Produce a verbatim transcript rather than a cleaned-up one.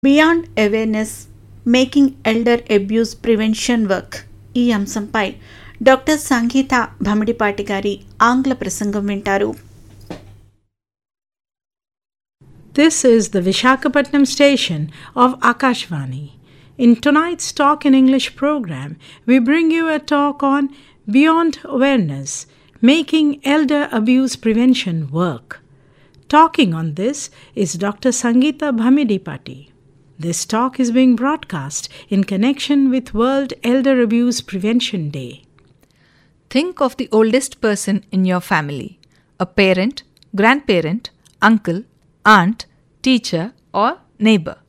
Beyond awareness making elder abuse prevention work ఈ అంశంపై doctor సంగీత భమిడిపాటి గారి ఆంగ్ల ప్రసంగం వింటారు. This is the Vishakhapatnam station of Akashvani. In tonight's Talk in English program, we bring you a talk on Beyond Awareness, Making Elder Abuse Prevention Work. Talking on this is Doctor Sangeeta Bhamidipati. This talk is being broadcast in connection with World Elder Abuse Prevention Day. Think of the oldest person in your family, a parent, grandparent, uncle, aunt, teacher, or neighbor.